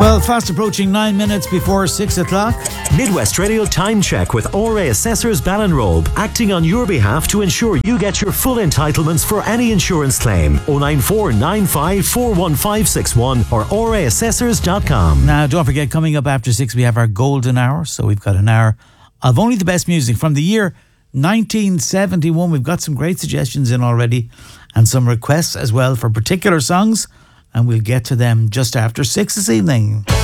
Well, fast approaching 9 minutes before 6 o'clock. Midwest Radio Time Check with ORA Assessors Ballinrobe, acting on your behalf to ensure you get your full entitlements for any insurance claim. 094 95 41561 or oraassessors.com. Now, don't forget, coming up after 6, we have our golden hour. So we've got an hour of only the best music from the year 1971. We've got some great suggestions in already and some requests as well for particular songs. And we'll get to them just after 6 this evening.